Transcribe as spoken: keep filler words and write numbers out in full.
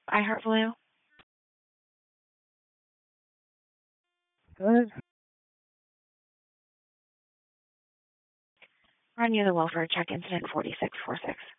iHeartBlue. Good. Run you the welfare check incident forty-six forty-six.